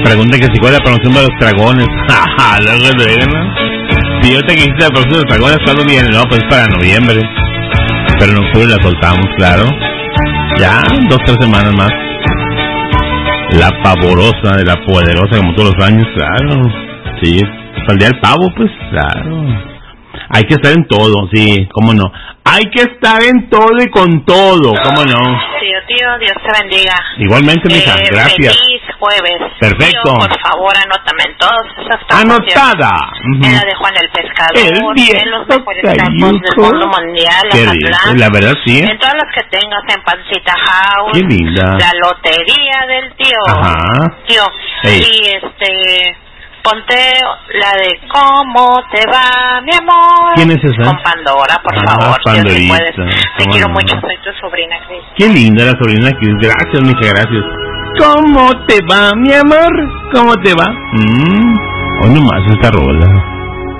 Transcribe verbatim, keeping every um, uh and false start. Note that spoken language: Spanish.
preguntan que si cuál es la promoción de los dragones. Jaja, luego de ¿no? Si yo te quisiste la promoción de los dragones, ¿cuándo viene? No, pues para noviembre. Pero en octubre la soltamos, claro. Ya, dos, tres semanas más. La pavorosa de la poderosa, como todos los años, claro. Sí, para el día del pavo, pues, claro. Hay que estar en todo, sí, cómo no. Hay que estar en todo y con todo, cómo no. Tío, tío, Dios te bendiga. Igualmente, mija, eh, gracias. Feliz jueves. Perfecto. Tío, por favor, anótame en todas esas Anotada. Uh-huh. En la de Juan el Pescador. El bien, en los mejores campos del mundo mundial. Qué bien, la verdad, sí. En todas las que tengas en Pancita House. Qué linda. La lotería del tío. Ajá. Tío, hey. Y este... Ponte la de ¿Cómo te va, mi amor? ¿Quién es esa? Con Pandora, por ah, favor. Pandorita. Si puedes. Te quiero no? mucho, soy tu sobrina Cris. Qué linda la sobrina Cris. Gracias, mija, gracias. ¿Cómo te va, mi amor? ¿Cómo te va? Mmm, hoy nomás esta rola.